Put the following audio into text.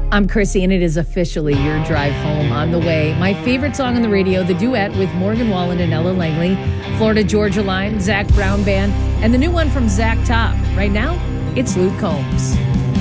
I'm Chrissy, and it is officially your drive home on the way. My favorite song on the radio, the duet with Morgan Wallen and Ella Langley, Florida Georgia Line, Zach Brown Band, and the new one from Zach Top. Right now, it's Luke Combs.